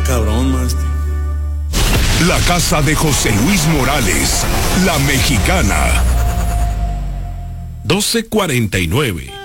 cabrón, maestro. La casa de José Luis Morales, La Mexicana. 12:49.